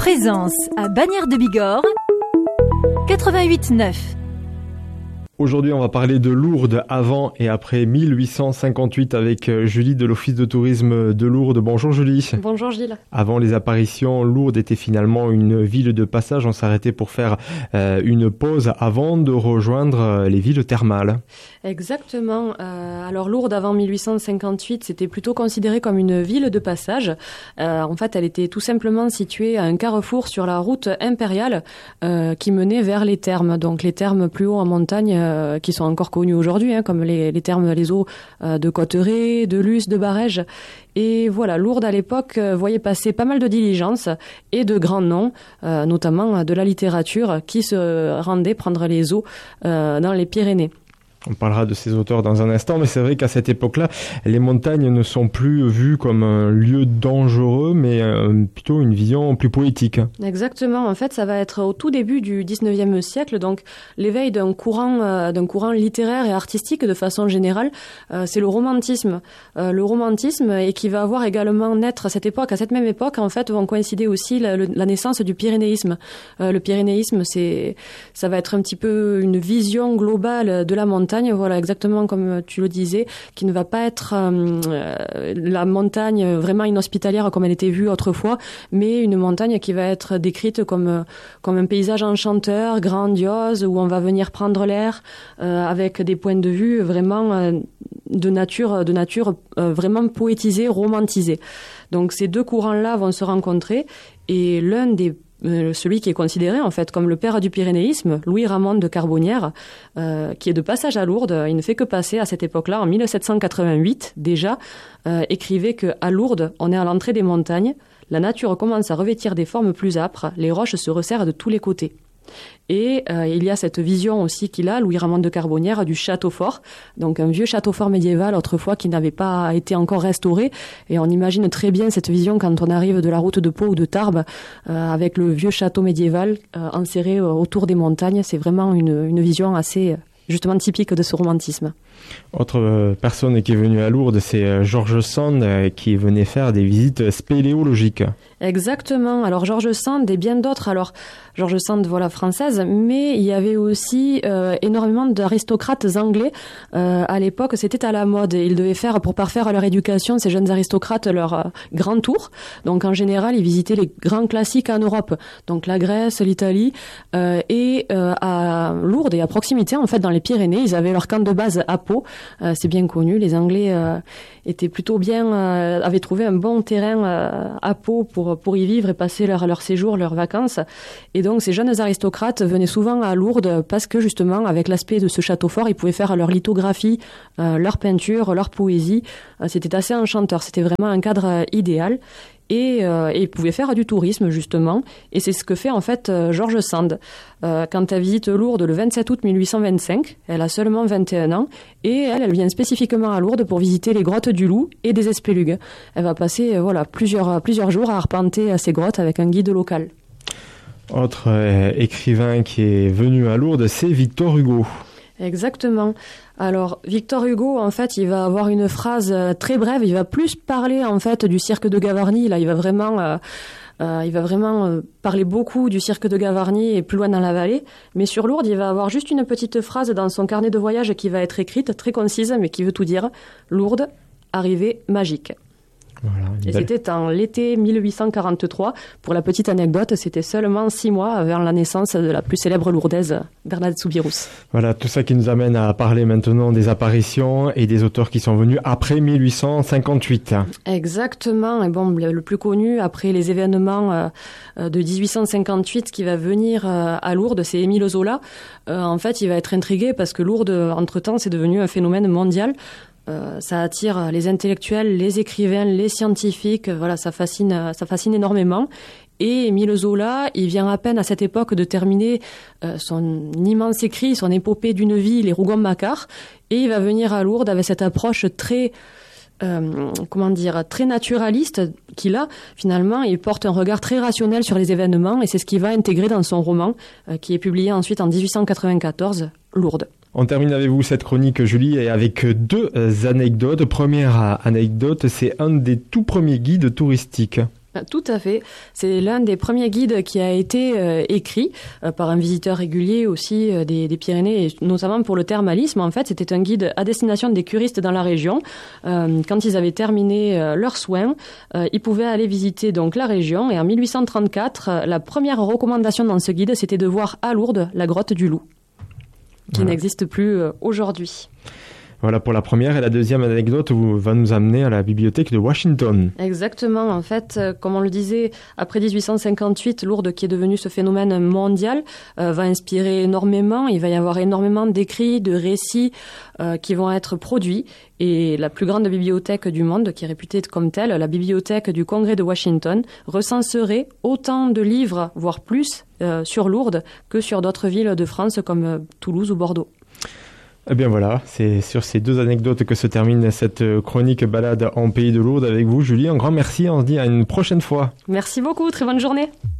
Présence à Bagnères de Bigorre, 88.9. Aujourd'hui, on va parler de Lourdes avant et après 1858 avec Julie de l'Office de tourisme de Lourdes. Bonjour Julie. Bonjour Gilles. Avant les apparitions, Lourdes était finalement une ville de passage. On s'arrêtait pour faire une pause avant de rejoindre les villes thermales. Exactement. Alors Lourdes avant 1858, c'était plutôt considéré comme une ville de passage. En fait, elle était tout simplement située à un carrefour sur la route impériale qui menait vers les thermes. Donc les thermes plus haut en montagne qui sont encore connus aujourd'hui, comme les thermes, les eaux de Cotteret, de Luce, de Barèges. Et voilà, Lourdes à l'époque voyait passer pas mal de diligences et de grands noms, notamment de la littérature, qui se rendaient prendre les eaux dans les Pyrénées. On parlera de ces auteurs dans un instant, mais c'est vrai qu'à cette époque-là, les montagnes ne sont plus vues comme un lieu dangereux, mais plutôt une vision plus poétique. Exactement. En fait, ça va être au tout début du 19e siècle, donc l'éveil d'un courant littéraire et artistique de façon générale, c'est le romantisme. Le romantisme, et qui va avoir également naître à cette même époque, en fait, vont coïncider aussi la naissance du pyrénéisme. Le pyrénéisme, ça va être un petit peu une vision globale de la montagne. Voilà, exactement comme tu le disais, qui ne va pas être la montagne vraiment inhospitalière comme elle était vue autrefois, mais une montagne qui va être décrite comme un paysage enchanteur, grandiose, où on va venir prendre l'air avec des points de vue vraiment de nature vraiment poétisée, romantisée. Donc ces deux courants-là vont se rencontrer et celui qui est considéré en fait comme le père du pyrénéisme, Louis Ramon de Carbonnières, qui est de passage à Lourdes, il ne fait que passer à cette époque-là, en 1788 déjà, écrivait qu'à Lourdes, on est à l'entrée des montagnes, la nature commence à revêtir des formes plus âpres, les roches se resserrent de tous les côtés. Et il y a cette vision aussi qu'il a, Louis Ramon de Carbonnières, du château fort, donc un vieux château fort médiéval autrefois qui n'avait pas été encore restauré, et on imagine très bien cette vision quand on arrive de la route de Pau ou de Tarbes avec le vieux château médiéval enserré autour des montagnes. C'est vraiment une vision assez justement typique de ce romantisme. Autre personne qui est venue à Lourdes, c'est George Sand qui venait faire des visites spéléologiques. Exactement. Alors George Sand et bien d'autres. Alors George Sand, voilà, française, mais il y avait aussi énormément d'aristocrates anglais. À l'époque, c'était à la mode. Ils devaient faire, pour parfaire leur éducation, ces jeunes aristocrates, leur grand tour. Donc en général, ils visitaient les grands classiques en Europe. Donc la Grèce, l'Italie, et à Lourdes et à proximité, en fait, dans les Pyrénées, ils avaient leur camp de base à Pau. C'est bien connu. Les Anglais étaient plutôt bien, avaient trouvé un bon terrain à Pau pour y vivre et passer leur séjour, leurs vacances. Et donc, ces jeunes aristocrates venaient souvent à Lourdes parce que, justement, avec l'aspect de ce château fort, ils pouvaient faire leur lithographie, leur peinture, leur poésie. C'était assez enchanteur. C'était vraiment un cadre idéal. Et ils pouvaient faire du tourisme, justement. Et c'est ce que fait, en fait, George Sand. Quand elle visite Lourdes le 27 août 1825, elle a seulement 21 ans. Et elle vient spécifiquement à Lourdes pour visiter les grottes du Loup et des Espélugues. Elle va passer plusieurs jours à arpenter ces grottes avec un guide local. Autre écrivain qui est venu à Lourdes, c'est Victor Hugo. Exactement. Alors, Victor Hugo, en fait, il va avoir une phrase très brève. Il va plus parler, en fait, du cirque de Gavarnie. Là, il va vraiment parler beaucoup du cirque de Gavarnie et plus loin dans la vallée. Mais sur Lourdes, il va avoir juste une petite phrase dans son carnet de voyage qui va être écrite, très concise, mais qui veut tout dire. Lourdes, arrivée magique. Voilà, et c'était en l'été 1843. Pour la petite anecdote, c'était seulement 6 mois avant la naissance de la plus célèbre lourdaise, Bernadette Soubirous. Voilà, tout ça qui nous amène à parler maintenant des apparitions et des auteurs qui sont venus après 1858. Exactement. Et bon, le plus connu après les événements de 1858 qui va venir à Lourdes, c'est Émile Zola. En fait, il va être intrigué parce que Lourdes, entre-temps, c'est devenu un phénomène mondial. Ça attire les intellectuels, les écrivains, les scientifiques. Voilà, ça fascine énormément. Et Émile Zola, il vient à peine à cette époque de terminer son immense écrit, son épopée d'une vie, les Rougon-Macquart, et il va venir à Lourdes avec cette approche très très naturaliste qu'il a. Finalement, il porte un regard très rationnel sur les événements, et c'est ce qu'il va intégrer dans son roman, qui est publié ensuite en 1894, Lourdes. On termine avec vous cette chronique, Julie, et avec 2 anecdotes. Première anecdote, c'est un des tout premiers guides touristiques. Tout à fait. C'est l'un des premiers guides qui a été écrit par un visiteur régulier aussi des Pyrénées, et notamment pour le thermalisme. En fait, c'était un guide à destination des curistes dans la région. Quand ils avaient terminé leurs soins, ils pouvaient aller visiter donc la région. Et en 1834, la première recommandation dans ce guide, c'était de voir à Lourdes la grotte du Loup, qui n'existe plus aujourd'hui. Voilà pour la première, et la deuxième anecdote va nous amener à la bibliothèque de Washington. Exactement, en fait, comme on le disait, après 1858, Lourdes, qui est devenu ce phénomène mondial, va inspirer énormément. Il va y avoir énormément d'écrits, de récits qui vont être produits. Et la plus grande bibliothèque du monde, qui est réputée comme telle, la bibliothèque du Congrès de Washington, recenserait autant de livres, voire plus, sur Lourdes que sur d'autres villes de France comme Toulouse ou Bordeaux. Eh bien voilà, c'est sur ces deux anecdotes que se termine cette chronique balade en Pays de Lourdes avec vous, Julie. Un grand merci, on se dit à une prochaine fois. Merci beaucoup, très bonne journée.